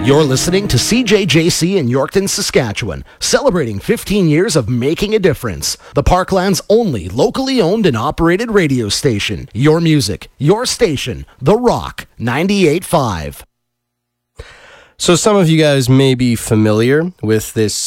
You're listening to CJJC in Yorkton, Saskatchewan, celebrating 15 years of making a difference. The Parkland's only locally owned and operated radio station. Your music, your station, The Rock 98.5. So some of you guys may be familiar with this